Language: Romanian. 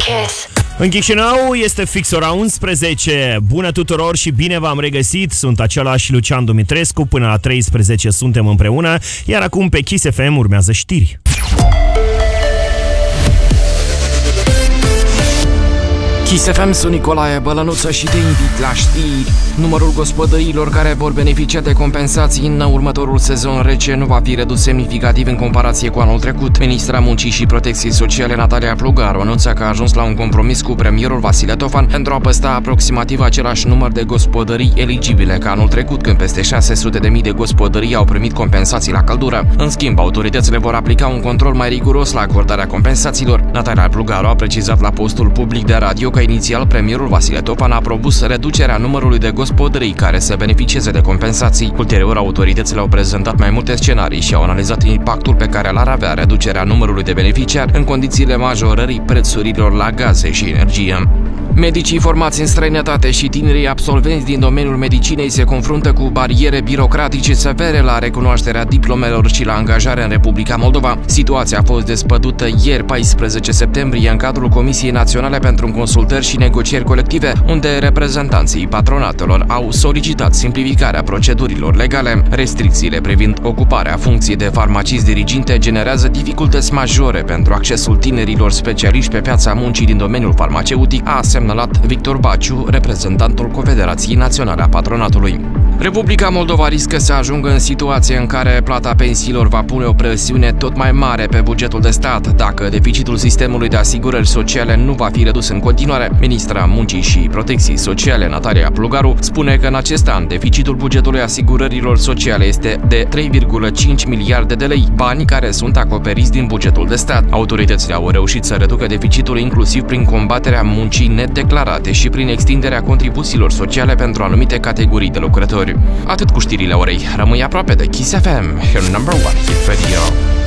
Kiss. În Chișinău este fix ora 11. Bună tuturor și bine v-am regăsit. Sunt același Lucian Dumitrescu. Până la 13 suntem împreună. Iar acum pe Kiss FM urmează știri. Kiss FM, sunt Nicolae Bălănuță și te invit la știri. Numărul gospodăriilor care vor beneficia de compensații în următorul sezon rece nu va fi redus semnificativ în comparație cu anul trecut. Ministra Muncii și Protecției Sociale Natalia Plugaru anunța că a ajuns la un compromis cu premierul Vasile Tofan pentru a păstra aproximativ același număr de gospodării eligibile ca anul trecut, când peste 600.000 de gospodării au primit compensații la căldură. În schimb, autoritățile vor aplica un control mai riguros la acordarea compensațiilor. Natalia Plugaru a precizat la postul public de radio că inițial premierul Vasile Tofan a propus reducerea numărului de gospodării care să beneficieze de compensații. Ulterior, autoritățile au prezentat mai multe scenarii și au analizat impactul pe care l-ar avea reducerea numărului de beneficiari în condițiile majorării prețurilor la gaze și energie. Medicii formați în străinătate și tinerii absolvenți din domeniul medicinei se confruntă cu bariere birocratice severe la recunoașterea diplomelor și la angajare în Republica Moldova. Situația a fost dezbătută ieri, 14 septembrie, în cadrul Comisiei Naționale pentru Consultări și Negocieri Colective, unde reprezentanții patronatelor au solicitat simplificarea procedurilor legale. Restricțiile privind ocuparea funcției de farmacist diriginte generează dificultăți majore pentru accesul tinerilor specialiști pe piața muncii din domeniul farmaceutic, a semnalat Victor Baciu, reprezentantul Confederației Naționale a Patronatului. Republica Moldova riscă să ajungă în situație în care plata pensiilor va pune o presiune tot mai mare pe bugetul de stat dacă deficitul sistemului de asigurări sociale nu va fi redus în continuare. Ministra Muncii și Protecției Sociale, Natalia Plugaru, spune că în acest an deficitul bugetului asigurărilor sociale este de 3,5 miliarde de lei, bani care sunt acoperiți din bugetul de stat. Autoritățile au reușit să reducă deficitul inclusiv prin combaterea muncii nedeclarate și prin extinderea contribuțiilor sociale pentru anumite categorii de lucrători. Atât cu știrile orei. Rămâi aproape de Kiss FM, your number one hit radio.